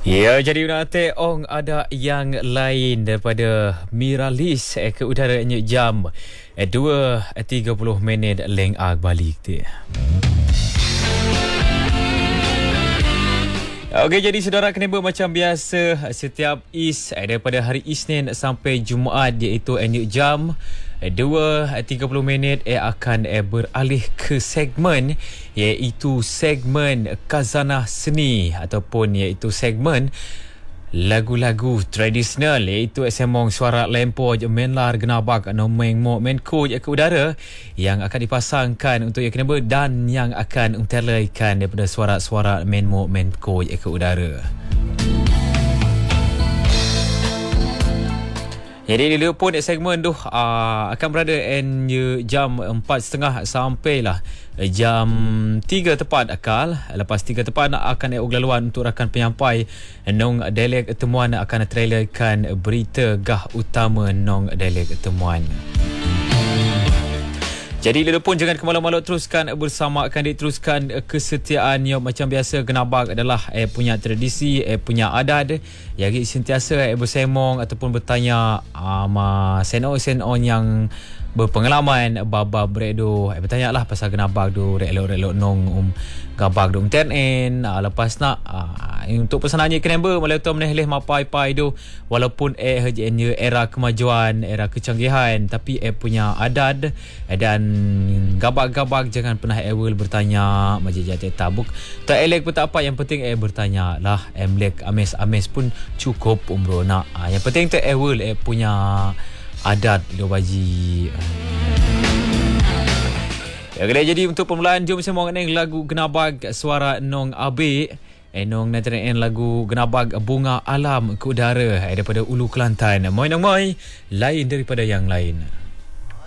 Ya, jadi nanti ada yang lain daripada Miralis ke udara jam 2.30 leng balik dia. Okey, jadi saudara kena macam biasa setiap daripada hari Isnin sampai Jumaat iaitu jam 2.30 akan beralih ke segmen iaitu segmen Khazanah Seni ataupun iaitu segmen lagu-lagu tradisional iaitu semong suara lempo menlar genabak nomeng mo menko ke udara yang akan dipasangkan untuk yang kena dan yang akan mentelaikan daripada suara-suara menmo menko ke udara. Jadi dia pun segmen tu akan berada jam 4.30 sampailah jam 3 tepat akal. Lepas 3 tepat akan laluan untuk rakan penyampai nong deleg temuan akan trailerkan berita gah utama nong deleg temuan. Jadi dia pun jangan ke malu-malu, teruskan bersama, akan diteruskan kesetiaan yang macam biasa genabak adalah punya tradisi, punya adat yang sentiasa bersemong ataupun bertanya seno-seno yang berpengalaman baba bredo bertanya lah pasal genabak tu relok-relok nong gabak tu mtn lepas nak untuk pesanannya kenapa mulai tu meneleh mapai-pai tu walaupun era kemajuan, era kecanggihan, tapi punya adat dan gabak-gabak jangan pernah will bertanya macam jatuh tabuk tak elek pun tak apa, yang penting bertanya lah emlek ames-ames pun cukup umroh nak yang penting tu will punya adat lo baji. Jadi untuk permulaan jom semua mengenai lagu genabag suara nong abe nong nantian lagu genabag bunga alam ke udara daripada Ulu Kelantan. Moi nong moi lain daripada yang lain.